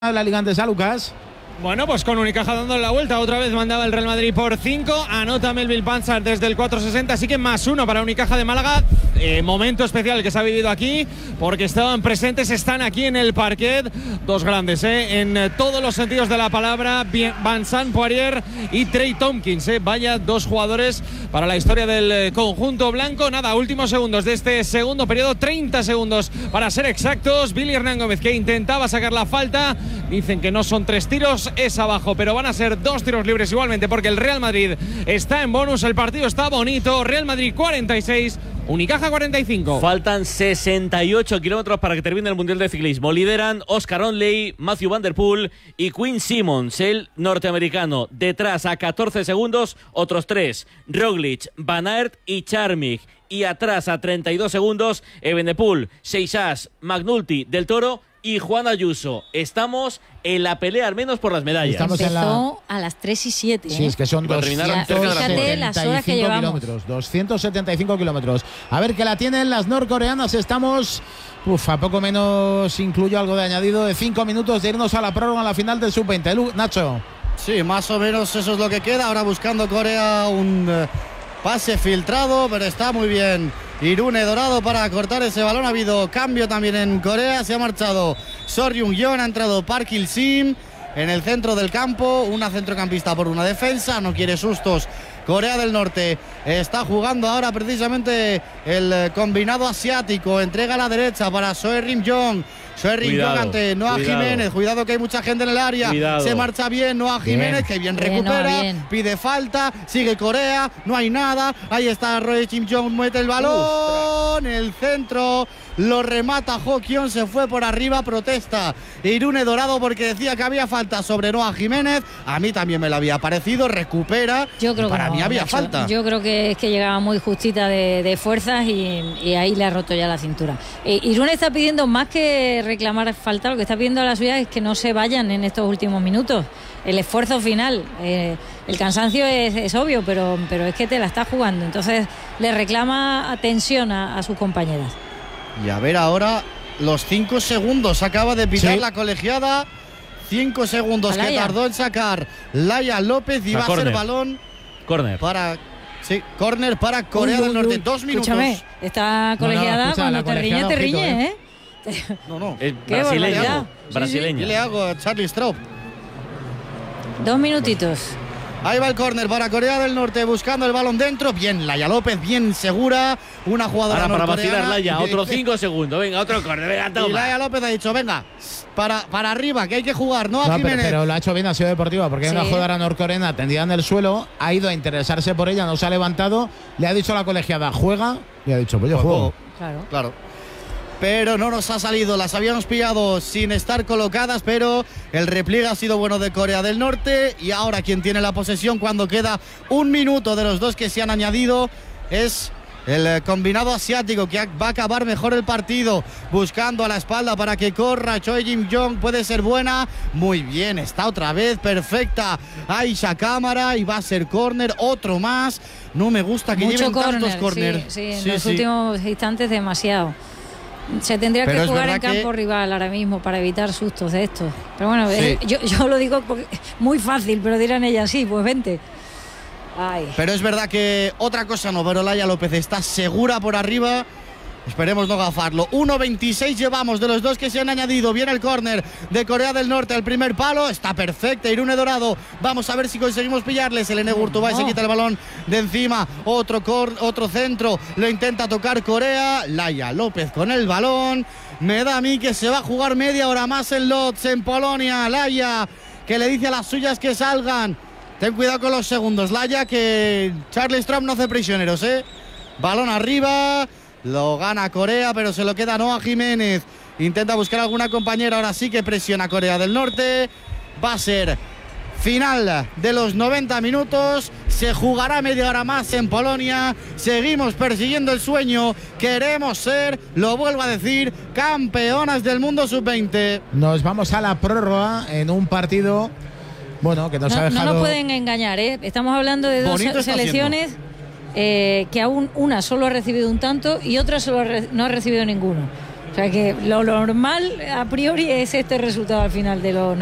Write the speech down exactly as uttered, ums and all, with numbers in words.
La Liga Andesa, Lucas. Bueno, pues con Unicaja dándole la vuelta, otra vez mandaba el Real Madrid por cinco, anota Melville Panzar desde el cuatro sesenta, así que más uno para Unicaja de Málaga. Eh, momento especial que se ha vivido aquí, porque estaban presentes, están aquí en el parquet, dos grandes, eh, en todos los sentidos de la palabra, Vincent Poirier y Trey Tompkins, eh, vaya dos jugadores para la historia del conjunto blanco. Nada, últimos segundos de este segundo periodo, treinta segundos para ser exactos. Billy Hernán Gómez, que intentaba sacar la falta, dicen que no son tres tiros, es abajo, pero van a ser dos tiros libres igualmente, porque el Real Madrid está en bonus, el partido está bonito. Real Madrid cuarenta y seis, Unicaja cuarenta y cinco. Faltan sesenta y ocho kilómetros para que termine el Mundial de Ciclismo. Lideran Oscar Onley, Matthew Van Der Poel y Quinn Simmons, el norteamericano. Detrás a catorce segundos, otros tres, Roglic, Van Aert y Charmig. Y atrás a treinta y dos segundos, Evenepoel, Seixas, McNulty, Del Toro y Juan Ayuso. Estamos en la pelea al menos por las medallas. Estamos Empezó en la... a las tres y siete. Sí, ¿eh? Es que son doscientos setenta y cinco kilómetros. doscientos setenta y cinco kilómetros. A ver que la tienen las norcoreanas. Estamos, uf, a poco menos, incluyo algo de añadido, de cinco minutos de irnos a la prórroga a la final del sub veinte. Nacho. Sí, más o menos eso es lo que queda. Ahora buscando Corea un uh, pase filtrado, pero está muy bien Irune Dorado para cortar ese balón. Ha habido cambio también en Corea. Se ha marchado Sor Jung-yeon, ha entrado Park Il-sim en el centro del campo. Una centrocampista por una defensa. No quiere sustos Corea del Norte. Está jugando ahora precisamente el combinado asiático. Entrega a la derecha para Soe Rim-jong. Soe Rim-jong ante Noah cuidado. Jiménez. Cuidado que hay mucha gente en el área. Cuidado. Se marcha bien Noah Jiménez, bien. Que bien, bien recupera. Noah, bien. Pide falta. Sigue Corea. No hay nada. Ahí está Roy Kim-jong. Mete el balón. Uf. El centro. Lo remata Ho-kyon, se fue por arriba, protesta Irune Dorado porque decía que había falta sobre Noah Jiménez. A mí también me lo había parecido, recupera. Yo creo para que no, mí había yo, falta. Yo creo que es que llegaba muy justita de, de fuerzas y, y ahí le ha roto ya la cintura. Eh, Irune está pidiendo más que reclamar falta, lo que está pidiendo a la suya es que no se vayan en estos últimos minutos. El esfuerzo final, eh, el cansancio es, es obvio, pero, pero es que te la está jugando. Entonces le reclama atención a, a sus compañeras. Y a ver ahora los cinco segundos. Acaba de pitar sí. la colegiada. Cinco segundos que tardó en sacar Laia López y va a ser balón. Córner. Para, sí, córner para Corea uy, del Norte. Uy, Dos minutos. Escúchame, esta colegiada no, no, escucha, cuando te riñe, te riñe, ¿eh? ¿eh? No, no. Es brasileño. Brasileño. ¿Qué le hago a Charlie Straub? Dos minutitos. Ahí va el córner para Corea del Norte buscando el balón dentro. Bien, Laia López, bien segura. Una jugadora ahora para vacilar Laia, otros cinco segundos. Venga, otro córner, venga, toma. Y Laia López ha dicho, venga, para, para arriba, que hay que jugar, ¿no? No, a pero, pero lo ha hecho bien, ha sido deportiva, porque sí. Hay una jugadora norcoreana tendida en el suelo, ha ido a interesarse por ella, no se ha levantado, le ha dicho a la colegiada, juega, y ha dicho, pues yo juego. Claro. Claro. Pero no nos ha salido, las habíamos pillado sin estar colocadas, pero el repliegue ha sido bueno de Corea del Norte y ahora quien tiene la posesión cuando queda un minuto de los dos que se han añadido es el combinado asiático que va a acabar mejor el partido, buscando a la espalda para que corra Choi Jim-jong, puede ser buena, muy bien, está otra vez, perfecta Aisha Cámara y va a ser córner, otro más, no me gusta que mucho lleven corner, tantos córner. Sí, sí, en sí, los sí. últimos instantes demasiado. Se tendría Pero que jugar en campo que... rival ahora mismo para evitar sustos de estos. Pero bueno, sí. eh, yo, yo lo digo porque muy fácil, pero dirán ellas, sí, pues vente. Ay. Pero es verdad que otra cosa no, pero Laia López está segura por arriba. Esperemos no gafarlo. uno veintiséis llevamos de los dos que se han añadido. Viene el córner de Corea del Norte. El primer palo está perfecta. Irune Dorado. Vamos a ver si conseguimos pillarles. El Elene Gurtubay no. se quita el balón de encima. Otro, cor, otro centro. Lo intenta tocar Corea. Laia López con el balón. Me da a mí que se va a jugar media hora más en Lodz, en Polonia. Laia que le dice a las suyas que salgan. Ten cuidado con los segundos. Laia que Charlie Straub no hace prisioneros, ¿eh? Balón arriba. Lo gana Corea, pero se lo queda Noah Jiménez. Intenta buscar alguna compañera. Ahora sí que presiona Corea del Norte. Va a ser final de los noventa minutos. Se jugará media hora más en Polonia. Seguimos persiguiendo el sueño. Queremos ser, lo vuelvo a decir, campeonas del mundo sub veinte. Nos vamos a la prórroga en un partido, bueno, que nos no, ha dejado... No nos pueden engañar, ¿eh? Estamos hablando de dos selecciones... Eh, que aún una solo ha recibido un tanto y otra solo re no ha recibido ninguno. O sea que lo normal a priori es este resultado al final de los